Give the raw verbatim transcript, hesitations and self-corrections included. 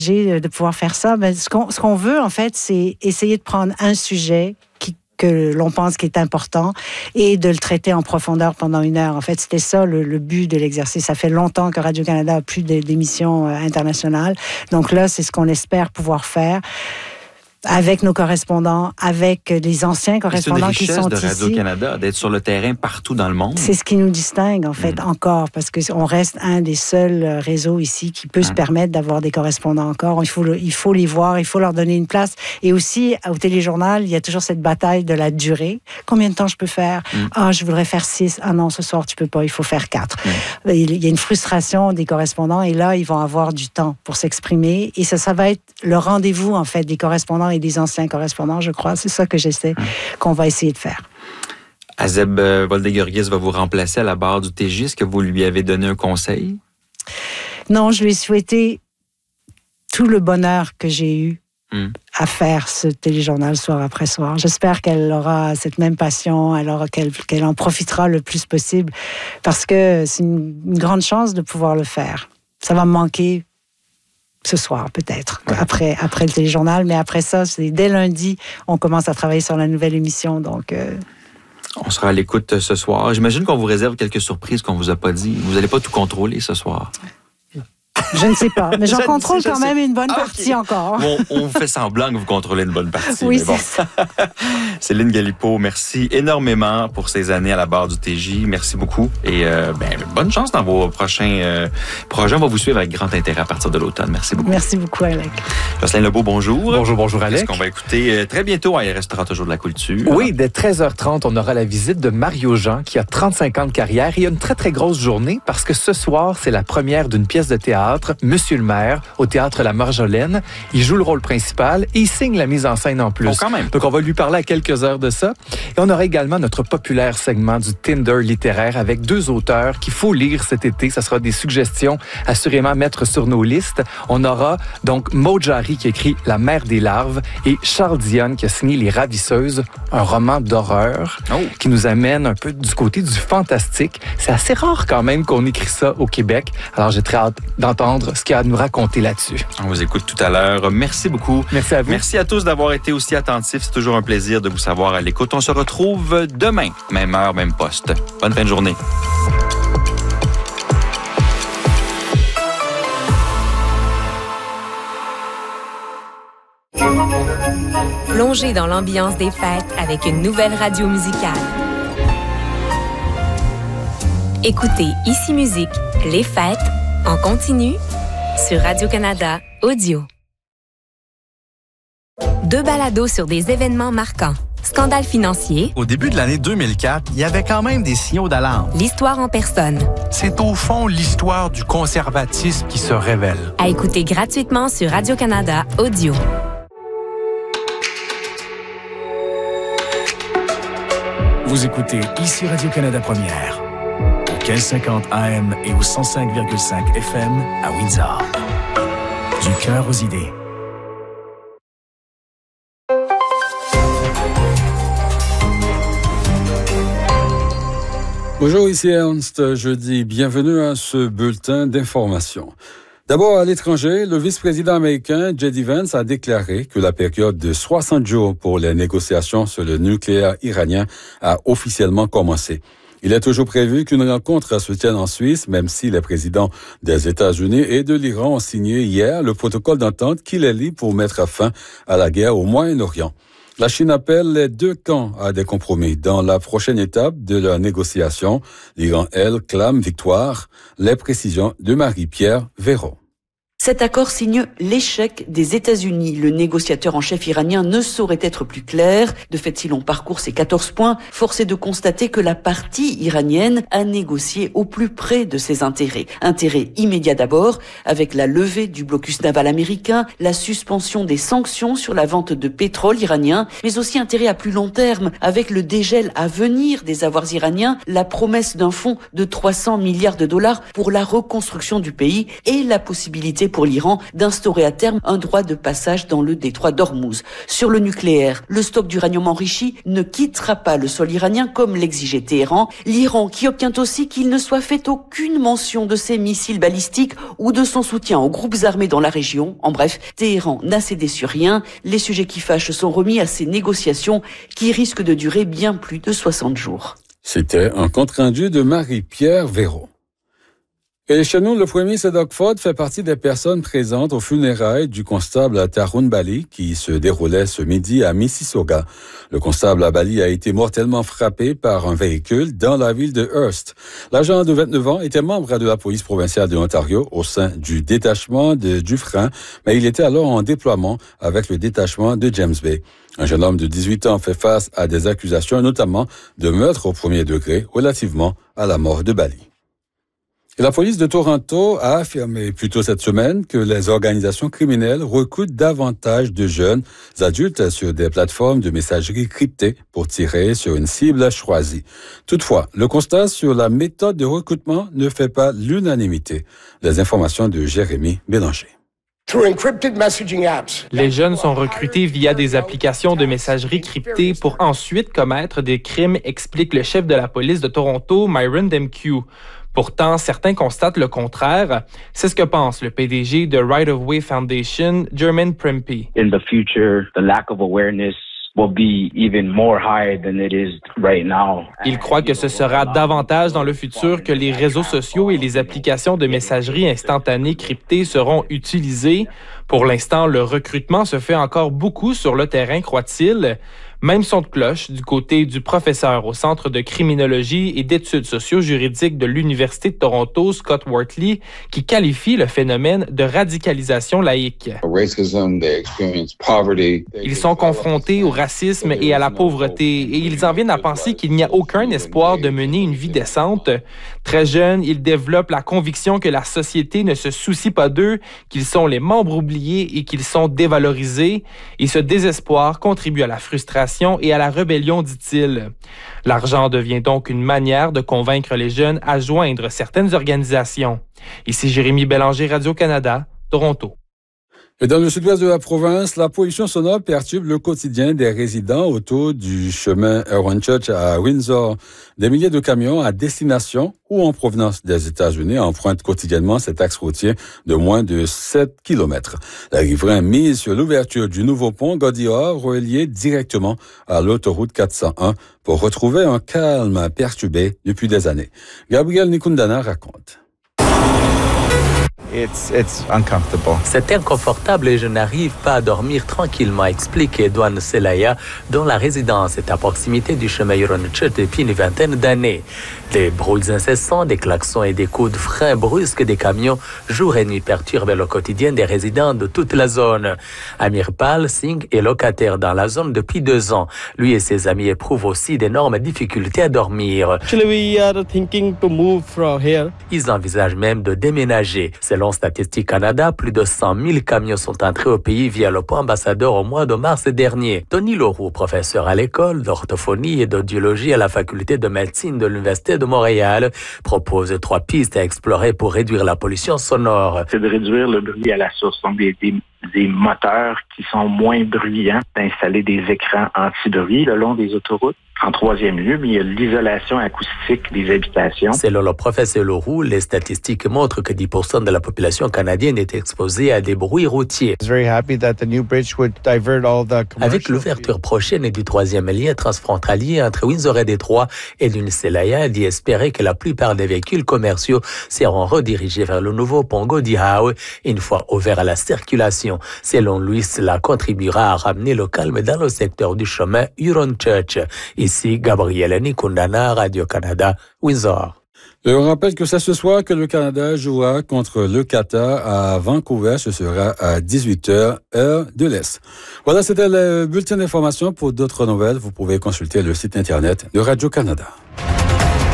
de pouvoir faire ça. Mais ce qu'on, ce qu'on veut, en fait, c'est essayer de prendre un sujet qui, que l'on pense qui est important et de le traiter en profondeur pendant une heure. En fait, c'était ça le, le but de l'exercice. Ça fait longtemps que Radio-Canada a plus d'émissions internationales. Donc là, c'est ce qu'on espère pouvoir faire avec nos correspondants, avec les anciens correspondants qui sont ici. C'est une richesse de Radio-Canada d'être sur le terrain partout dans le monde. C'est ce qui nous distingue, en fait, mmh. encore, parce qu'on reste un des seuls réseaux ici qui peut mmh. se permettre d'avoir des correspondants encore. Il faut, le, il faut les voir, il faut leur donner une place. Et aussi, au téléjournal, il y a toujours cette bataille de la durée. Combien de temps je peux faire? Mmh. Ah, je voudrais faire six. Ah non, ce soir, tu peux pas, il faut faire quatre. Mmh. Il y a une frustration des correspondants, et là, ils vont avoir du temps pour s'exprimer. Et ça, ça va être le rendez-vous, en fait, des correspondants et des anciens correspondants, je crois. C'est ça que j'essaie, hum. qu'on va essayer de faire. Azeb euh, Voldegurgis va vous remplacer à la barre du T J. Est-ce que vous lui avez donné un conseil? Non, je lui ai souhaité tout le bonheur que j'ai eu hum. à faire ce téléjournal soir après soir. J'espère qu'elle aura cette même passion, elle aura, qu'elle, qu'elle en profitera le plus possible, parce que c'est une, une grande chance de pouvoir le faire. Ça va me manquer ce soir, peut-être, ouais. après, après le téléjournal. Mais après ça, c'est dès lundi, on commence à travailler sur la nouvelle émission. Donc, euh... on sera à l'écoute ce soir. J'imagine qu'on vous réserve quelques surprises qu'on vous a pas dit. Vous n'allez pas tout contrôler ce soir. Je ne sais pas, mais j'en contrôle quand même une bonne ah, partie okay. encore. Bon, on fait semblant que vous contrôlez une bonne partie. Oui, mais bon. c'est ça. Céline Galipeau, merci énormément pour ces années à la barre du T J. Merci beaucoup. Et euh, ben, bonne chance dans vos prochains euh, projets. On va vous suivre avec grand intérêt à partir de l'automne. Merci beaucoup. Merci beaucoup, Alec. Jocelyn Lebeau, bonjour. Bonjour, bonjour, Alec. Qu'est-ce qu'on va écouter très bientôt à Il restera toujours de la culture? Oui, dès treize heures trente, on aura la visite de Mario Jean, qui a trente-cinq ans de carrière. Et il y a une très, très grosse journée parce que ce soir, c'est la première d'une pièce de théâtre, Monsieur le maire, au théâtre La Marjolaine. Il joue le rôle principal et il signe la mise en scène en plus. Oh, quand même. Donc, on va lui parler à quelques heures de ça. Et on aura également notre populaire segment du Tinder littéraire avec deux auteurs qu'il faut lire cet été. Ça sera des suggestions assurément à mettre sur nos listes. On aura donc Maud Jarry qui écrit La mère des larves et Charles Dionne qui a signé Les Ravisseuses, un roman d'horreur oh. qui nous amène un peu du côté du fantastique. C'est assez rare quand même qu'on écrit ça au Québec. Alors, j'ai très hâte d'entendre ce qu'il y a à nous raconter là-dessus. On vous écoute tout à l'heure. Merci beaucoup. Merci à vous. Merci à tous d'avoir été aussi attentifs. C'est toujours un plaisir de vous savoir à l'écoute. On se retrouve demain, même heure, même poste. Bonne fin de journée. Plongez dans l'ambiance des fêtes avec une nouvelle radio musicale. Écoutez Ici Musique, les fêtes, en continu, sur Radio-Canada Audio. Deux balados sur des événements marquants. Scandale financier. Au début de l'année deux mille quatre, il y avait quand même des signaux d'alarme. L'histoire en personne. C'est au fond l'histoire du conservatisme qui se révèle. À écouter gratuitement sur Radio-Canada Audio. Vous écoutez ici Radio-Canada Première. Au quinze cinquante A M et au cent cinq virgule cinq F M à Windsor. Du cœur aux idées. Bonjour, ici Ernst. Je dis bienvenue à ce bulletin d'information. D'abord, à l'étranger, le vice-président américain J D Vance a déclaré que la période de soixante jours pour les négociations sur le nucléaire iranien a officiellement commencé. Il est toujours prévu qu'une rencontre se tienne en Suisse, même si les présidents des États-Unis et de l'Iran ont signé hier le protocole d'entente qui les lie pour mettre fin à la guerre au Moyen-Orient. La Chine appelle les deux camps à des compromis. Dans la prochaine étape de la négociation, l'Iran, elle, clame victoire. Les précisions de Marie-Pierre Véron. Cet accord signe l'échec des États-Unis. Le négociateur en chef iranien ne saurait être plus clair. De fait, si l'on parcourt ces quatorze points, force est de constater que la partie iranienne a négocié au plus près de ses intérêts. Intérêt immédiat d'abord, avec la levée du blocus naval américain, la suspension des sanctions sur la vente de pétrole iranien, mais aussi intérêt à plus long terme, avec le dégel à venir des avoirs iraniens, la promesse d'un fonds de trois cents milliards de dollars pour la reconstruction du pays et la possibilité pour l'Iran d'instaurer à terme un droit de passage dans le détroit d'Ormuz. Sur le nucléaire, le stock d'uranium enrichi ne quittera pas le sol iranien comme l'exigeait Téhéran. L'Iran qui obtient aussi qu'il ne soit fait aucune mention de ses missiles balistiques ou de son soutien aux groupes armés dans la région. En bref, Téhéran n'a cédé sur rien. Les sujets qui fâchent sont remis à ces négociations qui risquent de durer bien plus de soixante jours. C'était un compte-rendu de Marie-Pierre Véraud. Et chez nous, le premier ministre Doug Ford fait partie des personnes présentes aux funérailles du constable Tarun Bali qui se déroulait ce midi à Mississauga. Le constable à Bali a été mortellement frappé par un véhicule dans la ville de Hearst. L'agent de vingt-neuf ans était membre de la police provinciale de l'Ontario au sein du détachement de Dufresne, mais il était alors en déploiement avec le détachement de James Bay. Un jeune homme de dix-huit ans fait face à des accusations, notamment de meurtre au premier degré relativement à la mort de Bali. Et la police de Toronto a affirmé plus tôt cette semaine que les organisations criminelles recrutent davantage de jeunes adultes sur des plateformes de messagerie cryptées pour tirer sur une cible choisie. Toutefois, le constat sur la méthode de recrutement ne fait pas l'unanimité. Les informations de Jérémy Bélanger. Les jeunes sont recrutés via des applications de messagerie cryptées pour ensuite commettre des crimes, explique le chef de la police de Toronto, Myron Demkew. Pourtant, certains constatent le contraire. C'est ce que pense le P D G de Right of Way Foundation, Jermaine Prempeh. In the future, the lack of awareness will be even more high than it is right now. Il croit que ce sera davantage dans le futur que les réseaux sociaux et les applications de messagerie instantanée cryptées seront utilisées. Pour l'instant, le recrutement se fait encore beaucoup sur le terrain, croit-il. Même son de cloche du côté du professeur au Centre de criminologie et d'études socio-juridiques de l'Université de Toronto, Scott Wortley, qui qualifie le phénomène de radicalisation laïque. Ils sont confrontés au racisme et à la pauvreté et ils en viennent à penser qu'il n'y a aucun espoir de mener une vie décente. Très jeunes, ils développent la conviction que la société ne se soucie pas d'eux, qu'ils sont les membres oubliés et qu'ils sont dévalorisés. Et ce désespoir contribue à la frustration et à la rébellion, dit-il. L'argent devient donc une manière de convaincre les jeunes à joindre certaines organisations. Ici Jérémy Bélanger, Radio-Canada, Toronto. Et dans le sud-ouest de la province, la pollution sonore perturbe le quotidien des résidents autour du chemin Erwin Church à Windsor. Des milliers de camions à destination ou en provenance des États-Unis empruntent quotidiennement cet axe routier de moins de sept kilomètres. Les riverains misent sur l'ouverture du nouveau pont Gaudior relié directement à l'autoroute quatre cent un pour retrouver un calme perturbé depuis des années. Gabriel Nikundana raconte. It's, it's uncomfortable. C'est inconfortable et je n'arrive pas à dormir tranquillement, explique Edouane Selaya, dont la résidence est à proximité du chemin Huron-Church depuis une vingtaine d'années. Des brouilles incessants, des klaxons et des coups de frein brusques des camions jour et nuit perturbent le quotidien des résidents de toute la zone. Amirpal Singh est locataire dans la zone depuis deux ans. Lui et ses amis éprouvent aussi d'énormes difficultés à dormir. Ils envisagent même de déménager. Selon Statistique Canada, plus de cent mille camions sont entrés au pays via le pont Ambassadeur au mois de mars dernier. Tony Leroux, professeur à l'école d'orthophonie et d'audiologie à la faculté de médecine de l'Université de Montréal, propose trois pistes à explorer pour réduire la pollution sonore. C'est de réduire le bruit à la source, donc des, des, des moteurs qui sont moins bruyants, d'installer des écrans anti-bruit le long des autoroutes. En troisième lieu, mais il y a l'isolation acoustique des habitations. Selon le professeur Leroux, les statistiques montrent que dix pour cent de la population canadienne est exposée à des bruits routiers. Avec l'ouverture prochaine du troisième lien transfrontalier entre Windsor et Détroit, Edouane Selaya dit espérer que la plupart des véhicules commerciaux seront redirigés vers le nouveau pont Gordie Howe une fois ouvert à la circulation. Selon lui, cela contribuera à ramener le calme dans le secteur du chemin Huron-Church. Ici, Gabriel Nikundana, Radio-Canada, Windsor. Je rappelle que c'est ce soir que le Canada jouera contre le Qatar à Vancouver. Ce sera à dix-huit heures, heure de l'Est. Voilà, c'était le bulletin d'information. Pour d'autres nouvelles, vous pouvez consulter le site Internet de Radio-Canada.